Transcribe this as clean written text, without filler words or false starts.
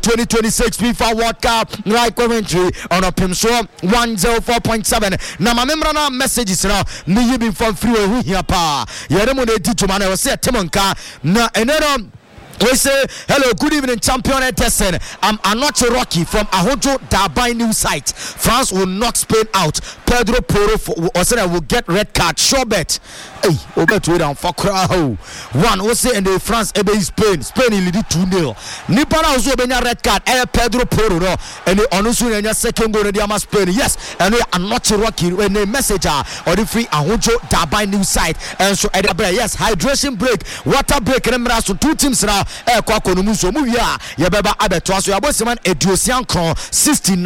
2026 FIFA World Cup right commentary on a Pim Show 104.7. Now my member now messages now me been from free who here pa yeremo de di to man I say temonka na enero. We say hello, good evening, champion Edison. I'm Anoche Rocky from Ahojo Dabai News site. France will knock Spain out. Pedro Porro will get red card. Sure bet. Hey, bet we down for crowd. One, we say in the France, Spain. Spain will lead 2-0. Nipana also benya red card. Pedro Porro no. And the Onusu in your second goal the Spain. Yes, and we Anoche Rocky when the messenger or the free Ahojo Dabai News site. And so yes, hydration break, water break. Remember, so two teams now. Kwa kono muso mu wi a ye beba abeto aso ya bosiman eduosian kron 69